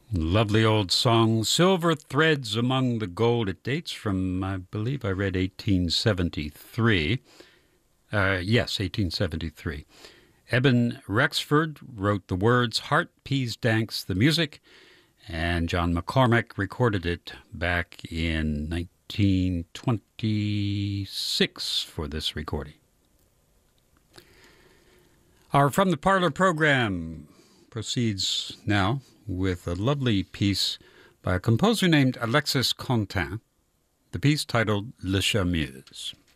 Lovely old song, Silver Threads Among the Gold. It dates from, I believe I read 1873. Yes, 1873. Eben Rexford wrote the words, Hart Pease Danks the music, and John McCormack recorded it back in 1926 for this recording. Our From the Parlor program proceeds now with a lovely piece by a composer named Alexis Contin, the piece titled Le Charmeuse.